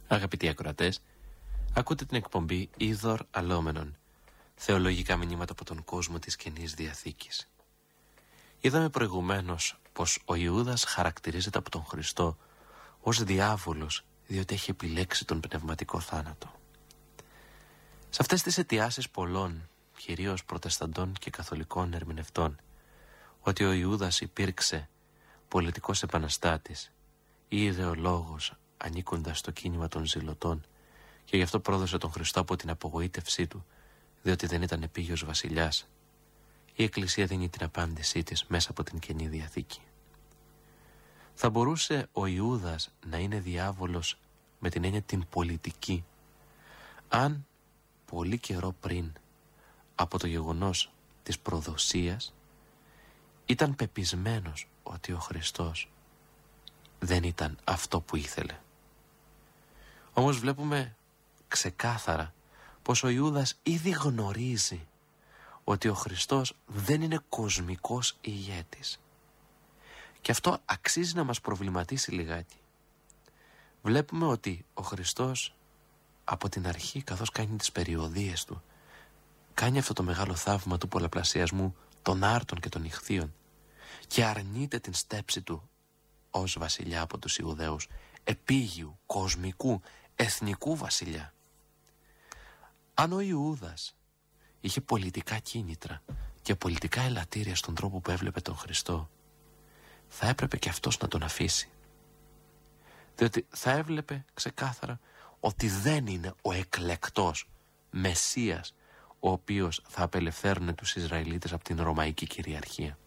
Αγαπητοί ακροατές, ακούτε την εκπομπή Είδωρ Αλλόμενον, θεολογικά μηνύματα από τον κόσμο της Καινής Διαθήκης. Είδαμε προηγουμένως πως ο Ιούδας χαρακτηρίζεται από τον Χριστό ως διάβολος, διότι έχει επιλέξει τον πνευματικό θάνατο. Σε αυτές τις αιτιάσεις πολλών, κυρίως προτεσταντών και καθολικών ερμηνευτών, ότι ο Ιούδας υπήρξε πολιτικός επαναστάτης ή ιδεολόγος ανήκοντας στο κίνημα των ζηλωτών και γι' αυτό πρόδωσε τον Χριστό από την απογοήτευσή του, διότι δεν ήταν επίγειος βασιλιάς, η Εκκλησία δίνει την απάντησή της μέσα από την Καινή Διαθήκη. Θα μπορούσε ο Ιούδας να είναι διάβολος με την έννοια την πολιτική, αν πολύ καιρό πριν από το γεγονός της προδοσίας ήταν πεπισμένος ότι ο Χριστός δεν ήταν αυτό που ήθελε. Όμως βλέπουμε ξεκάθαρα πως ο Ιούδας ήδη γνωρίζει ότι ο Χριστός δεν είναι κοσμικός ηγέτης. Και αυτό αξίζει να μας προβληματίσει λιγάκι. Βλέπουμε ότι ο Χριστός από την αρχή, καθώς κάνει τις περιοδίες του, κάνει αυτό το μεγάλο θαύμα του πολλαπλασιασμού των άρτων και των ιχθύων και αρνείται την στέψη του ως βασιλιά από τους Ιουδαίους, επίγειου, κοσμικού, εθνικού βασιλιά. Αν ο Ιούδας είχε πολιτικά κίνητρα και πολιτικά ελαττήρια στον τρόπο που έβλεπε τον Χριστό, θα έπρεπε και αυτός να τον αφήσει. Διότι θα έβλεπε ξεκάθαρα ότι δεν είναι ο εκλεκτός Μεσσίας ο οποίος θα απελευθέρωνε τους Ισραηλίτες από την Ρωμαϊκή κυριαρχία.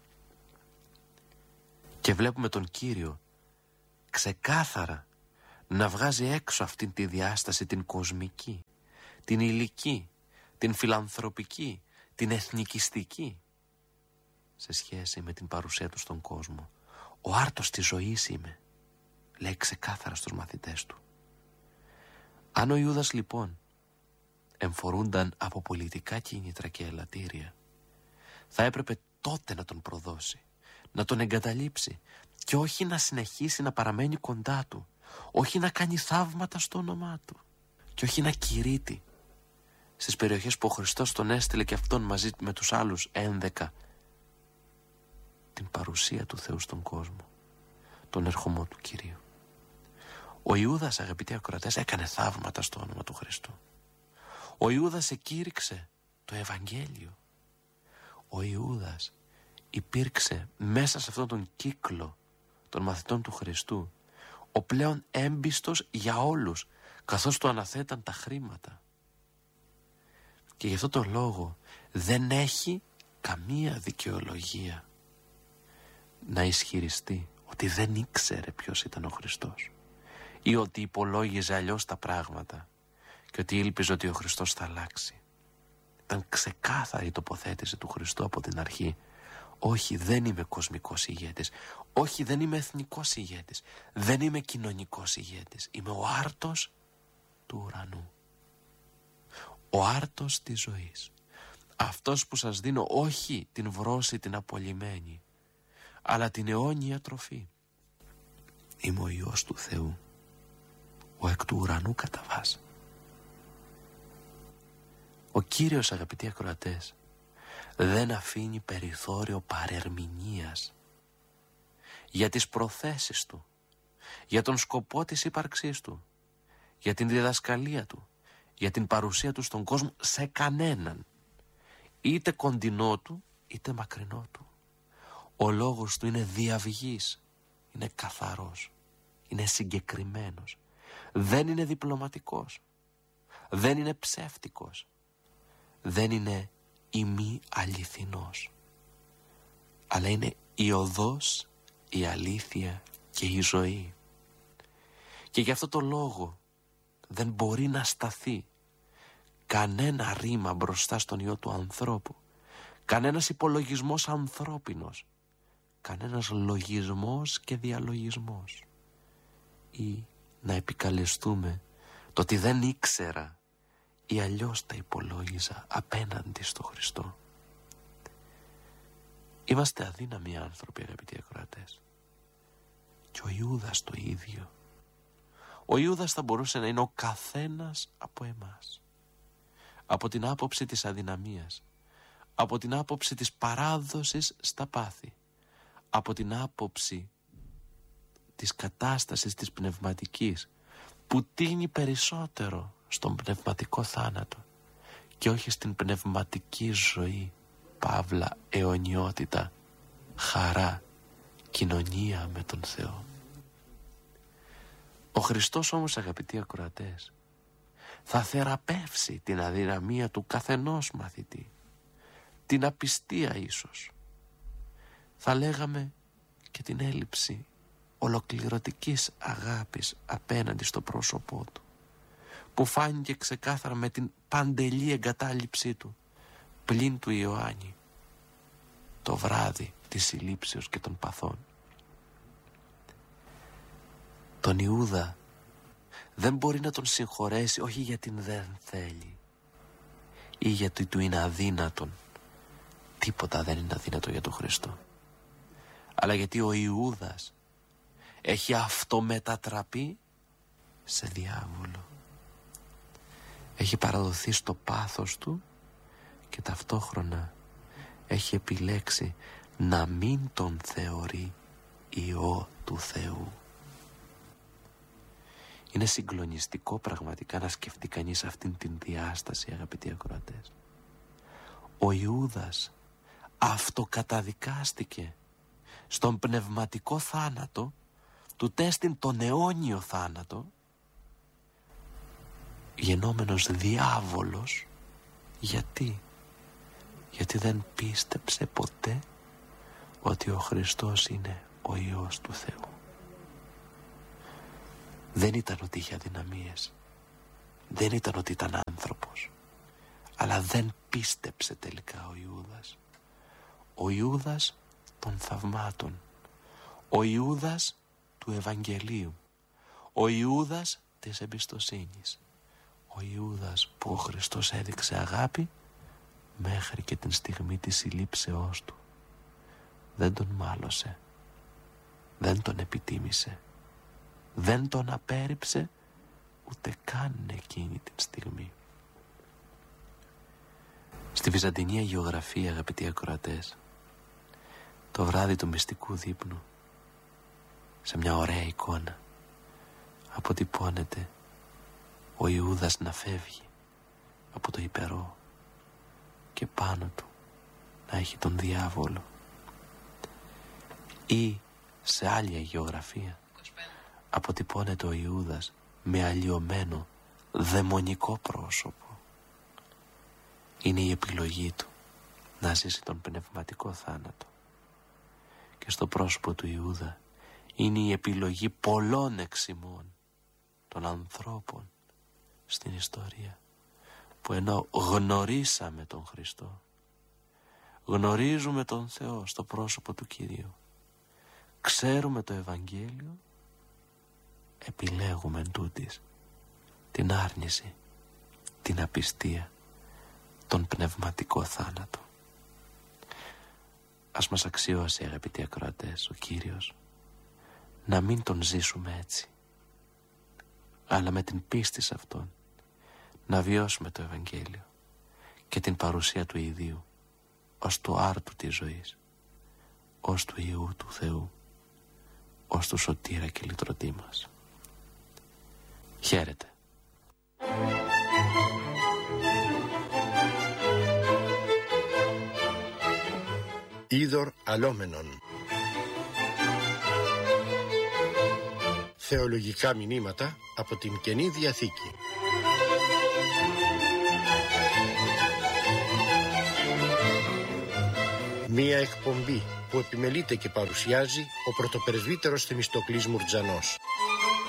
Και βλέπουμε τον Κύριο ξεκάθαρα να βγάζει έξω αυτήν τη διάσταση, την κοσμική, την υλική, την φιλανθρωπική, την εθνικιστική, σε σχέση με την παρουσία του στον κόσμο. Ο άρτος της ζωής είμαι, λέει ξεκάθαρα στους μαθητές του. Αν ο Ιούδας λοιπόν εμφορούνταν από πολιτικά κίνητρα και ελαττήρια, θα έπρεπε τότε να τον προδώσει, να τον εγκαταλείψει και όχι να συνεχίσει να παραμένει κοντά του, όχι να κάνει θαύματα στο όνομά του και όχι να κηρύττει στις περιοχές που ο Χριστός τον έστειλε και αυτόν μαζί με τους άλλους 11 την παρουσία του Θεού στον κόσμο, τον ερχομό του Κυρίου. Ο Ιούδας, αγαπητοί ακροατές, έκανε θαύματα στο όνομα του Χριστού. Ο Ιούδας εκήρυξε το Ευαγγέλιο. Ο Ιούδας υπήρξε μέσα σε αυτόν τον κύκλο των μαθητών του Χριστού ο πλέον έμπιστος για όλους, καθώς του αναθέταν τα χρήματα. Και γι' αυτό το λόγο δεν έχει καμία δικαιολογία να ισχυριστεί ότι δεν ήξερε ποιος ήταν ο Χριστός ή ότι υπολόγιζε αλλιώς τα πράγματα και ότι ήλπιζε ότι ο Χριστός θα αλλάξει. Ήταν ξεκάθαρη η τοποθέτηση του Χριστού από την αρχή. Όχι, δεν είμαι κοσμικός ηγέτης. Όχι, δεν είμαι εθνικός ηγέτης. Δεν είμαι κοινωνικός ηγέτης. Είμαι ο άρτος του ουρανού. Ο άρτος της ζωής. Αυτός που σας δίνω όχι την βρώση την απολυμένη, αλλά την αιώνια τροφή. Είμαι ο Υιός του Θεού, ο εκ του ουρανού κατά βάση. Ο Κύριος, αγαπητοί ακροατές, δεν αφήνει περιθώριο παρερμηνίας για τις προθέσεις του, για τον σκοπό της ύπαρξής του, για την διδασκαλία του, για την παρουσία του στον κόσμο, σε κανέναν, είτε κοντινό του είτε μακρινό του. Ο λόγος του είναι διαυγής, είναι καθαρός, είναι συγκεκριμένος, δεν είναι διπλωματικός, δεν είναι ψεύτικος, δεν είναι ημί αληθινός, αλλά είναι η οδός, η αλήθεια και η ζωή. Και γι' αυτό το λόγο δεν μπορεί να σταθεί κανένα ρήμα μπροστά στον Υιό του ανθρώπου, κανένας υπολογισμός ανθρώπινος, κανένας λογισμός και διαλογισμός, ή να επικαλεστούμε το ότι δεν ήξερα ή αλλιώς τα υπολόγιζα απέναντι στο Χριστό. Είμαστε αδύναμοι άνθρωποι, αγαπητοί ακροατές, και ο Ιούδας το ίδιο. Ο Ιούδας θα μπορούσε να είναι ο καθένας από εμάς. Από την άποψη της αδυναμίας, από την άποψη της παράδοσης στα πάθη, από την άποψη της κατάστασης της πνευματικής που τίνει περισσότερο στον πνευματικό θάνατο και όχι στην πνευματική ζωή, παύλα αιωνιότητα, χαρά, κοινωνία με τον Θεό. Ο Χριστός όμως, αγαπητοί ακροατές, θα θεραπεύσει την αδυναμία του καθενός μαθητή, την απιστία ίσως, θα λέγαμε και την έλλειψη ολοκληρωτικής αγάπης απέναντι στο πρόσωπό του, που φάνηκε ξεκάθαρα με την παντελή εγκατάλειψή του πλην του Ιωάννη το βράδυ της συλλήψεως και των παθών. Τον Ιούδα δεν μπορεί να τον συγχωρέσει, όχι γιατί δεν θέλει ή γιατί του είναι αδύνατον. Τίποτα δεν είναι αδύνατο για τον Χριστό, αλλά γιατί ο Ιούδας έχει αυτομετατραπεί σε διάβολο. Έχει παραδοθεί στο πάθος του και ταυτόχρονα έχει επιλέξει να μην τον θεωρεί Υιό του Θεού. Είναι συγκλονιστικό πραγματικά να σκεφτεί κανείς αυτήν την διάσταση, αγαπητοί ακροατές. Ο Ιούδας αυτοκαταδικάστηκε στον πνευματικό θάνατο, του τέστην τον αιώνιο θάνατο, γενόμενος διάβολος. Γιατί δεν πίστεψε ποτέ ότι ο Χριστός είναι ο Υιός του Θεού. Δεν ήταν ότι είχε αδυναμίες, δεν ήταν ότι ήταν άνθρωπος, αλλά δεν πίστεψε τελικά ο Ιούδας. Ο Ιούδας των θαυμάτων, ο Ιούδας του Ευαγγελίου, ο Ιούδας της εμπιστοσύνης, ο Ιούδας που ο Χριστός έδειξε αγάπη μέχρι και την στιγμή της συλλήψεώς του. Δεν τον μάλωσε, δεν τον επιτίμησε, δεν τον απέρριψε ούτε καν εκείνη την στιγμή. Στη Βυζαντινή Αγιογραφία, αγαπητοί ακροατές, το βράδυ του μυστικού δείπνου, σε μια ωραία εικόνα, αποτυπώνεται ο Ιούδας να φεύγει από το υπερό και πάνω του να έχει τον διάβολο. Ή σε άλλη αγιογραφία αποτυπώνεται ο Ιούδας με αλλοιωμένο δαιμονικό πρόσωπο. Είναι η επιλογή του να ζήσει τον πνευματικό θάνατο. Και στο πρόσωπο του Ιούδα είναι η επιλογή πολλών εξημών των ανθρώπων στην ιστορία, που ενώ γνωρίσαμε τον Χριστό, γνωρίζουμε τον Θεό στο πρόσωπο του Κυρίου, ξέρουμε το Ευαγγέλιο, επιλέγουμε εντούτοις την άρνηση, την απιστία, τον πνευματικό θάνατο. Ας μας αξιώσει, αγαπητοί ακροατές, ο Κύριος να μην τον ζήσουμε έτσι, αλλά με την πίστη σε Αυτόν να βιώσουμε το Ευαγγέλιο και την παρουσία του Ιδίου ως του άρτου της ζωής, ως του Υιού του Θεού, ως του σωτήρα και λυτρωτή μας. Χαίρετε. Είδωρ αλόμενον. Θεολογικά μηνύματα από την Καινή Διαθήκη. Μία εκπομπή που επιμελείται και παρουσιάζει ο πρωτοπρεσβύτερος Θεμιστοκλής Μουρτζανός.